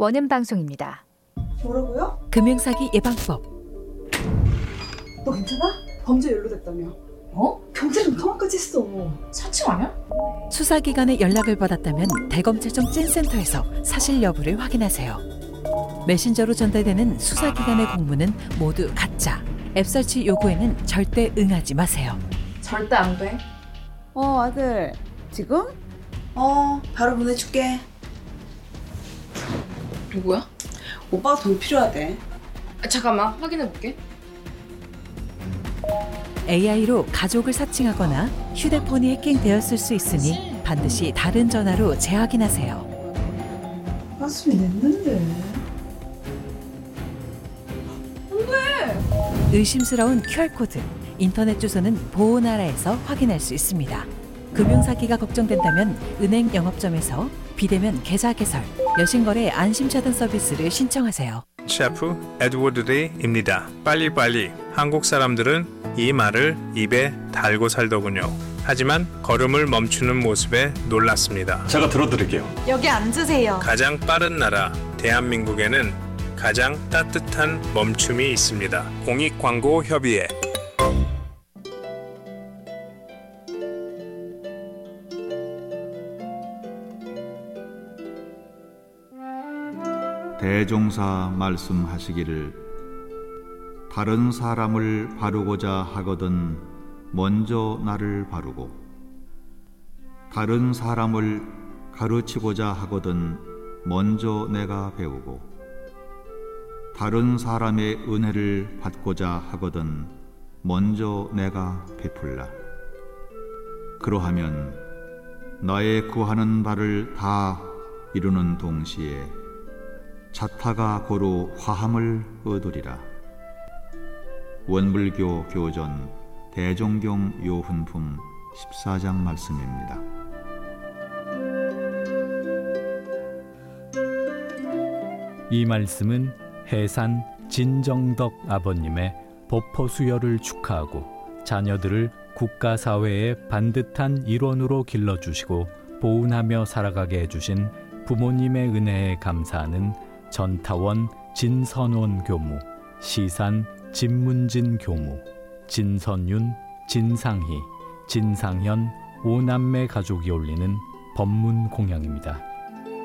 원음 방송입니다. 뭐라고요? 금융사기 예방법. 너 괜찮아? 범죄 연루됐다며. 경찰은 가만까지 했어. 사칭 아니야? 수사기관의 연락을 받았다면 대검찰청 찐센터에서 사실 여부를 확인하세요. 메신저로 전달되는 수사기관의 공문은 모두 가짜. 앱 설치 요구에는 절대 응하지 마세요. 절대 안 돼. 아들. 지금? 바로 보내줄게. 누구야? 오빠가 돈 필요하대. 잠깐만 확인해볼게. AI로 가족을 사칭하거나 휴대폰이 해킹되었을 수 있으니 반드시 다른 전화로 재확인하세요. 가슴이 냈는데. 의심스러운 QR코드, 인터넷 주소는 보호나라에서 확인할 수 있습니다. 금융사기가 걱정된다면 은행 영업점에서 비대면 계좌 개설, 여신거래 안심차단 서비스를 신청하세요. 셰프 에드워드 리입니다. 빨리빨리. 한국 사람들은 이 말을 입에 달고 살더군요. 하지만 걸음을 멈추는 모습에 놀랐습니다. 제가 들어드릴게요. 여기 앉으세요. 가장 빠른 나라 대한민국에는 가장 따뜻한 멈춤이 있습니다. 공익광고협의회. 대종사 말씀하시기를 다른 사람을 바르고자 하거든 먼저 나를 바르고 다른 사람을 가르치고자 하거든 먼저 내가 배우고 다른 사람의 은혜를 받고자 하거든 먼저 내가 베풀라. 그러하면 나의 구하는 바를 다 이루는 동시에 자타가 고로 화함을 얻으리라. 원불교 교전 대종경 요훈품 14장 말씀입니다. 이 말씀은 해산 진정덕 아버님의 법포 수여를 축하하고 자녀들을 국가사회의 반듯한 일원으로 길러주시고 보훈하며 살아가게 해주신 부모님의 은혜에 감사하는 전타원 진선원 교무, 시산 진문진 교무, 진선윤, 진상희, 진상현 5남매 가족이 올리는 법문 공양입니다.